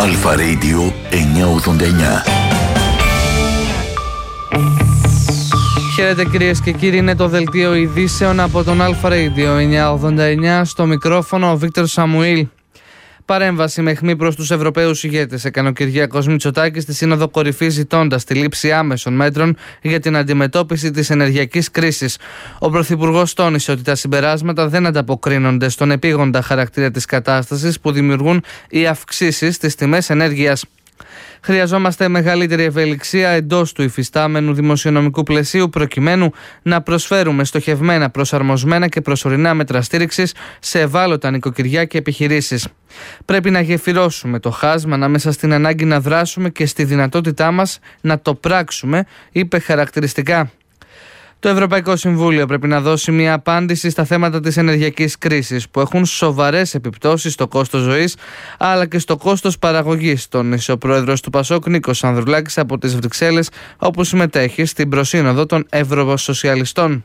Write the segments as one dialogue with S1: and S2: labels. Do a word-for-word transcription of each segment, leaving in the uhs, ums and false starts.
S1: Αλφα Radio εννιακόσια ογδόντα εννιά.
S2: Χαίρετε κυρίες και κύριοι, είναι το δελτίο ειδήσεων από τον Αλφα Radio εννιακόσια ογδόντα εννιά. Στο μικρόφωνο ο Βίκτορ Σαμουήλ. Παρέμβαση με αιχμή προς τους Ευρωπαίους ηγέτες έκανε ο Κυριάκος Μητσοτάκης στη Σύνοδο Κορυφής, ζητώντας τη λήψη άμεσων μέτρων για την αντιμετώπιση της ενεργειακής κρίσης. Ο Πρωθυπουργός τόνισε ότι τα συμπεράσματα δεν ανταποκρίνονται στον επίγοντα χαρακτήρα της κατάστασης που δημιουργούν οι αυξήσεις στις τιμές ενέργειας. Χρειαζόμαστε μεγαλύτερη ευελιξία εντός του υφιστάμενου δημοσιονομικού πλαισίου προκειμένου να προσφέρουμε στοχευμένα, προσαρμοσμένα και προσωρινά μέτρα στήριξης σε ευάλωτα νοικοκυριά και επιχειρήσεις. Πρέπει να γεφυρώσουμε το χάσμα ανάμεσα στην ανάγκη να δράσουμε και στη δυνατότητά μας να το πράξουμε, είπε χαρακτηριστικά. Το Ευρωπαϊκό Συμβούλιο πρέπει να δώσει μια απάντηση στα θέματα της ενεργειακής κρίσης που έχουν σοβαρές επιπτώσεις στο κόστος ζωής αλλά και στο κόστος παραγωγής, τόνισε ο πρόεδρος του Πασόκ Νίκος Ανδρουλάκης από τις Βρυξέλλες, όπου συμμετέχει στην προσύνοδο των Ευρωσοσιαλιστών.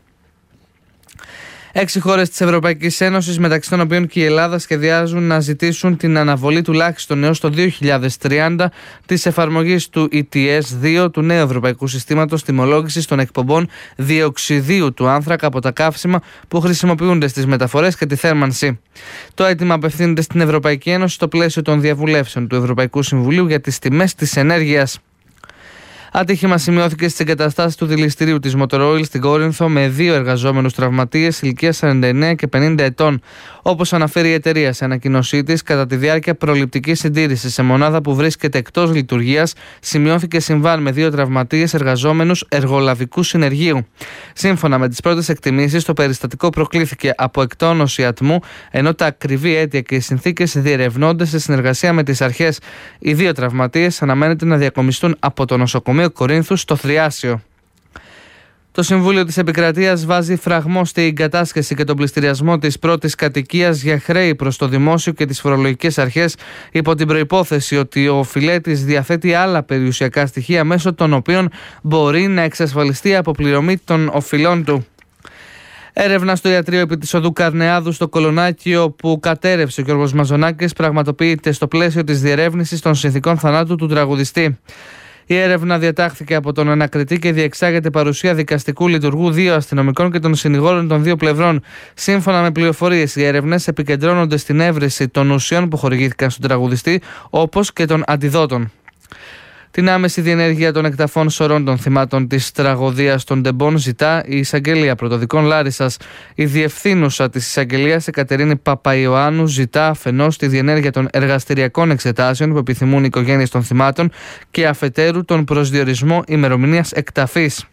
S2: Έξι χώρες της Ευρωπαϊκής Ένωσης, μεταξύ των οποίων και η Ελλάδα, σχεδιάζουν να ζητήσουν την αναβολή τουλάχιστον έως το δύο χιλιάδες τριάντα της εφαρμογής του ι τι ες δύο, του νέου Ευρωπαϊκού Συστήματος Τιμολόγησης των Εκπομπών Διοξιδίου του Άνθρακα από τα καύσιμα που χρησιμοποιούνται στις μεταφορές και τη θέρμανση. Το αίτημα απευθύνεται στην Ευρωπαϊκή Ένωση στο πλαίσιο των διαβουλεύσεων του Ευρωπαϊκού Συμβουλίου για τις τιμές της ενέργειας. Ατύχημα σημειώθηκε στις εγκαταστάσεις του δηληστηρίου της Motor Oil στην Κόρινθο με δύο εργαζόμενους τραυματίες ηλικίας σαράντα εννέα και πενήντα ετών. Όπως αναφέρει η εταιρεία σε ανακοίνωσή της, κατά τη διάρκεια προληπτικής συντήρησης σε μονάδα που βρίσκεται εκτός λειτουργίας, σημειώθηκε συμβάν με δύο τραυματίες εργαζόμενους εργολαβικού συνεργείου. Σύμφωνα με τις πρώτες εκτιμήσεις, το περιστατικό προκλήθηκε από εκτόνωση ατμού, ενώ τα ακριβή αίτια και οι συνθήκες διερευνώνται σε συνεργασία με τις αρχές. Οι δύο τραυματίες αναμένεται να διακομιστούν από το νοσοκομείο Κορίνθου στο Θριάσιο. Το Συμβούλιο της Επικρατείας βάζει φραγμό στην κατάσχεση και τον πληστηριασμό της πρώτης κατοικίας για χρέη προς το δημόσιο και τις φορολογικές αρχές, υπό την προϋπόθεση ότι ο οφειλέτης διαθέτει άλλα περιουσιακά στοιχεία μέσω των οποίων μπορεί να εξασφαλιστεί η αποπληρωμή των οφειλών του. Έρευνα στο ιατρείο επί της οδού Καρνεάδου στο Κολονάκι, που κατέρευσε ο Γιώργος Μαζονάκης, πραγματοποιείται στο πλαίσιο της διερεύνησης των συνθηκών θανάτου του τραγουδιστή. Η έρευνα διατάχθηκε από τον ανακριτή και διεξάγεται παρουσία δικαστικού λειτουργού, δύο αστυνομικών και των συνηγόρων των δύο πλευρών. Σύμφωνα με πληροφορίες, οι έρευνες επικεντρώνονται στην έβρεση των ουσιών που χορηγήθηκαν στον τραγουδιστή, όπως και των αντιδότων. Την άμεση διενέργεια των εκταφών σωρών των θυμάτων της τραγωδίας των Ντεμπών ζητά η Εισαγγελία Πρωτοδικών Λάρισσας. Η διευθύνουσα της Εισαγγελίας, Εκατερίνη Παπαϊωάννου, ζητά αφενός τη διενέργεια των εργαστηριακών εξετάσεων που επιθυμούν οι οικογένειες των θυμάτων και αφετέρου τον προσδιορισμό ημερομηνίας εκταφής.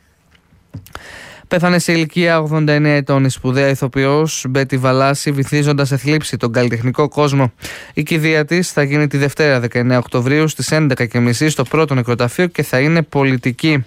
S2: Πέθανε σε ηλικία ογδόντα εννέα ετών η σπουδαία ηθοποιός Μπέτη Βαλάση, βυθίζοντας σε θλίψη τον καλλιτεχνικό κόσμο. Η κηδεία της θα γίνει τη Δευτέρα δεκαεννέα Οκτωβρίου στις έντεκα και τριάντα στο πρώτο νεκροταφείο και θα είναι πολιτική.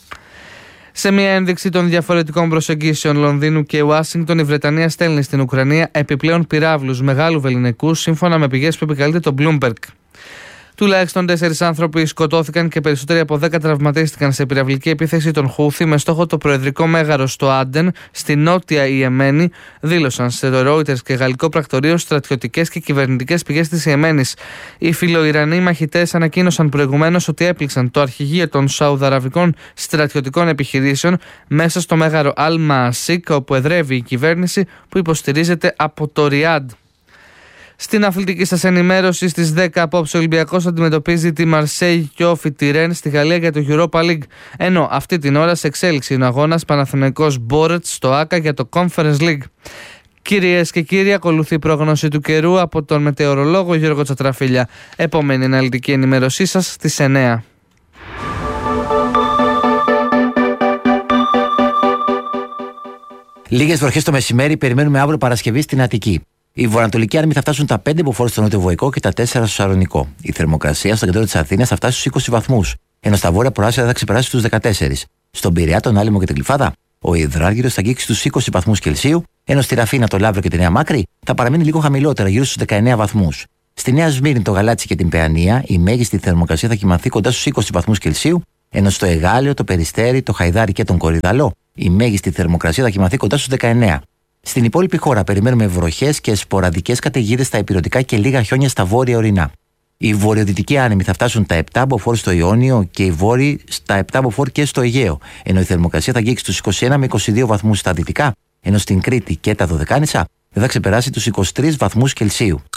S2: Σε μια ένδειξη των διαφορετικών προσεγγίσεων Λονδίνου και Ουάσιγκτον, η Βρετανία στέλνει στην Ουκρανία επιπλέον πυράβλους μεγάλου βεληνικού, σύμφωνα με πηγές που επικαλείται το Bloomberg. Τουλάχιστον τέσσερις άνθρωποι σκοτώθηκαν και περισσότεροι από δέκα τραυματίστηκαν σε πυραυλική επίθεση των Χούθη με στόχο το προεδρικό μέγαρο στο Άντεν, στη νότια Ιεμένη, δήλωσαν σε το Reuters και γαλλικό πρακτορείο στρατιωτικές και κυβερνητικές πηγές της Ιεμένης. Οι φιλοϊρανοί μαχητές ανακοίνωσαν προηγουμένως ότι έπληξαν το αρχηγείο των Σαουδαραβικών στρατιωτικών επιχειρήσεων μέσα στο μέγαρο Αλ-Μαασίκ, όπου εδρεύει η κυβέρνηση που υποστηρίζεται από το Ριάντ. Στην αθλητική σας ενημέρωση, στις δέκα απόψε ο Ολυμπιακός αντιμετωπίζει τη Μαρσέη και όφη τη Ρεν στη Γαλλία για το Europa League. Ενώ αυτή την ώρα σε εξέλιξη είναι ο αγώνας Παναθηναϊκός Μπόρετς στο Άκα για το Conference League. Κυρίες και κύριοι, ακολουθεί η πρόγνωση του καιρού από τον μετεωρολόγο Γιώργο Τσατραφίλια. Επόμενη αναλυτική ενημέρωσή σας στις εννέα.
S3: Λίγες βροχές το μεσημέρι περιμένουμε αύριο Παρασκευή στην Αττική. Οι βορειοανατολικοί άνεμοι θα φτάσουν τα πέντε μποφόρ στο νότιο-βοϊκό και τα τέσσερα στο Σαρονικό. Η θερμοκρασία στο κέντρο της Αθήνας θα φτάσει στους είκοσι βαθμούς, ενώ στα βόρεια προάστια θα ξεπεράσει τους δεκατέσσερις. Στον Πειραιά, τον Άλυμο και την Κλιφάδα, ο υδράργυρος θα αγγίξει στους είκοσι βαθμούς Κελσίου, ενώ στη Ραφίνα, το Λαύριο και τη Νέα Μάκρη θα παραμείνει λίγο χαμηλότερα, γύρω στους δεκαεννέα βαθμούς. Στη Νέα Σμύρνη, το Γαλάτσι και την Παιανία, η μέγιστη θερμοκρασία θα κυμανθεί κοντά στους είκοσι βαθμούς Κελσίου, ενώ στο Εγάλεο, το Περιστέρι, το Χαϊδάρι και τον Κορυδαλό, η μέγιστη θερμοκρασία θα κυμανθεί κοντά στους δεκαεννέα. Στην υπόλοιπη χώρα περιμένουμε βροχές και σποραδικές καταιγίδες στα ηπειρωτικά και λίγα χιόνια στα βόρεια ορεινά. Οι βορειοδυτικοί άνεμοι θα φτάσουν τα επτά μποφόρ στο Ιόνιο και οι βόρειοι στα επτά μποφόρ και στο Αιγαίο. Ενώ η θερμοκρασία θα αγγίξει τους είκοσι ένα με είκοσι δύο βαθμούς στα δυτικά, ενώ στην Κρήτη και τα Δωδεκάνησα δεν θα ξεπεράσει τους είκοσι τρεις βαθμούς Κελσίου.